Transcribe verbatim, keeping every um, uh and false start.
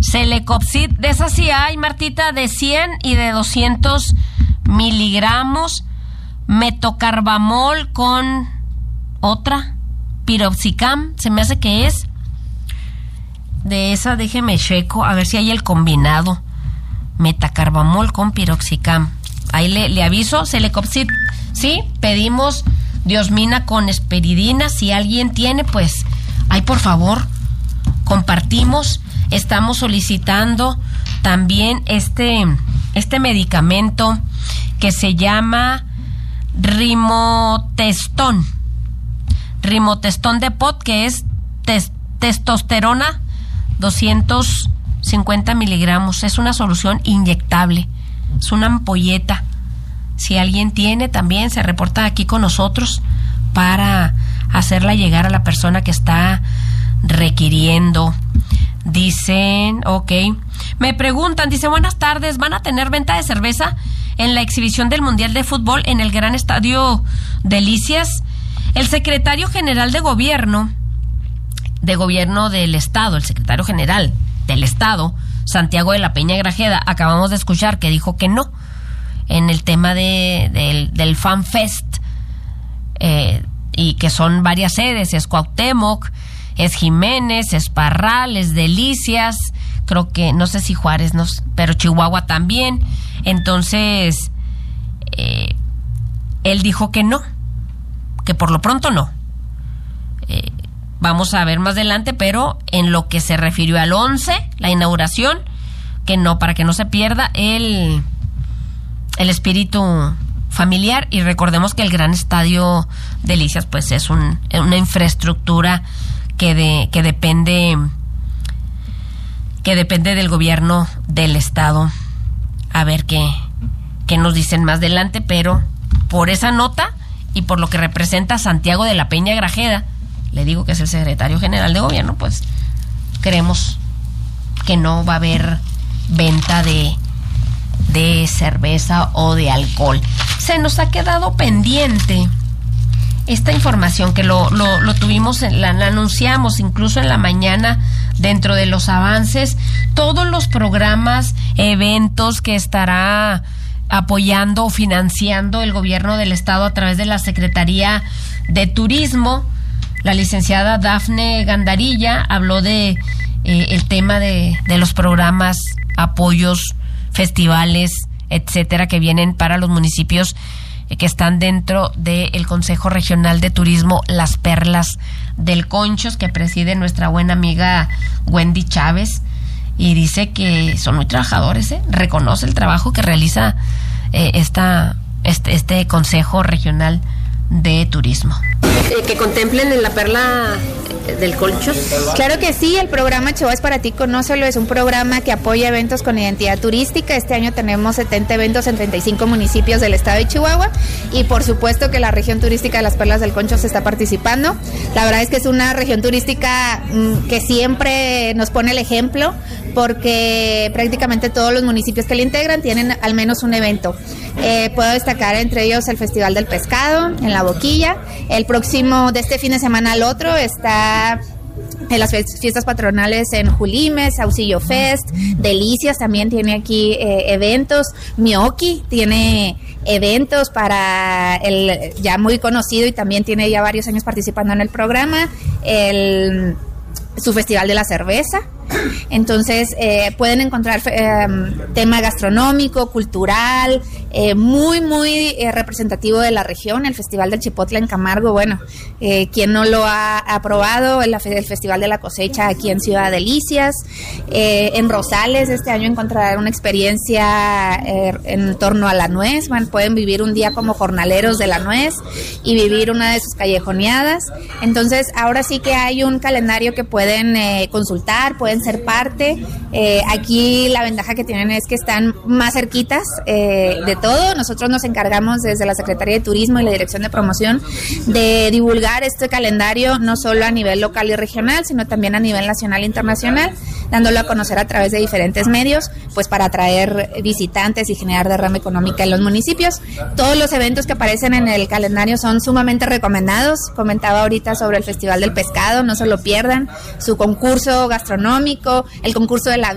Celecopsid, de esas sí hay, Martita, de cien y de doscientos miligramos. Metocarbamol con otra, piroxicam, se me hace que es. De esa, déjeme checo, a ver si hay el combinado. Metacarbamol con piroxicam. Ahí le, le aviso, Celecopsid. Sí, pedimos diosmina con esperidina. Si alguien tiene, pues, ahí por favor, compartimos. Estamos solicitando también este, este medicamento que se llama Rimotestón. Rimotestón de pot, que es tes, testosterona, doscientos cincuenta miligramos. Es una solución inyectable. Es una ampolleta. Si alguien tiene, también se reporta aquí con nosotros para hacerla llegar a la persona que está requiriendo. Dicen, ok. Me preguntan, dice, buenas tardes, ¿van a tener venta de cerveza en la exhibición del Mundial de Fútbol en el Gran Estadio Delicias? El secretario general de gobierno, de gobierno del Estado, el secretario general del Estado, Santiago de la Peña Grajeda, acabamos de escuchar que dijo que no en el tema de, del, del Fan Fest, eh, y que son varias sedes, es Cuauhtémoc, es Jiménez, es Parral, es Delicias, creo que, no sé si Juárez, no, pero Chihuahua también. Entonces, eh, él dijo que no, que por lo pronto no. Eh, vamos a ver más adelante, pero en lo que se refirió al once, la inauguración, que no, para que no se pierda el, el espíritu familiar. Y recordemos que el Gran Estadio Delicias, pues es un, una infraestructura que de, que depende que depende del gobierno del estado. A ver qué, qué nos dicen más adelante, pero por esa nota y por lo que representa Santiago de la Peña Grajeda, le digo que es el secretario general de gobierno, pues creemos que no va a haber venta de de cerveza o de alcohol. Se nos ha quedado pendiente esta información que lo, lo, lo tuvimos, en la, la anunciamos incluso en la mañana dentro de los avances, todos los programas, eventos que estará apoyando o financiando el gobierno del estado a través de la Secretaría de Turismo. La licenciada Dafne Gandarilla habló de eh, el tema de, de los programas, apoyos, festivales, etcétera, que vienen para los municipios que están dentro del Consejo Regional de Turismo Las Perlas del Conchos, que preside nuestra buena amiga Wendy Chávez, y dice que son muy trabajadores, ¿eh? Reconoce el trabajo que realiza eh, esta, este, este Consejo Regional de Turismo. Eh, que contemplen en la Perla del Conchos. Claro que sí, el programa Chihuahua es para ti, conócelo, es un programa que apoya eventos con identidad turística. Este año tenemos setenta eventos en treinta y cinco municipios del estado de Chihuahua, y por supuesto que la región turística de las Perlas del Conchos está participando. La verdad es que es una región turística mmm, que siempre nos pone el ejemplo, porque prácticamente todos los municipios que le integran tienen al menos un evento. Eh, puedo destacar entre ellos el Festival del Pescado en La Boquilla. El próximo, de este fin de semana al otro, está en las fiestas patronales en Julimes, Saucillo Fest, Delicias también tiene aquí eh, eventos, Mioki tiene eventos para el ya muy conocido y también tiene ya varios años participando en el programa, el, su Festival de la Cerveza. Entonces eh, pueden encontrar eh, tema gastronómico, cultural, eh, muy muy eh, representativo de la región. El Festival del Chipotle en Camargo, bueno, eh, quien no lo ha aprobado, el, el Festival de la Cosecha aquí en Ciudad Delicias. eh, en Rosales este año encontrarán una experiencia eh, en torno a la nuez. Bueno, pueden vivir un día como jornaleros de la nuez y vivir una de sus callejoneadas. Entonces ahora sí que hay un calendario que pueden eh, consultar, pueden ser parte. Eh, aquí la ventaja que tienen es que están más cerquitas eh, de todo. Nosotros nos encargamos desde la Secretaría de Turismo y la Dirección de Promoción de divulgar este calendario no solo a nivel local y regional, sino también a nivel nacional e internacional, dándolo a conocer a través de diferentes medios, pues para atraer visitantes y generar derrama económica en los municipios. Todos los eventos que aparecen en el calendario son sumamente recomendados. Comentaba ahorita sobre el Festival del Pescado, no se lo pierdan, su concurso gastronómico, el concurso de la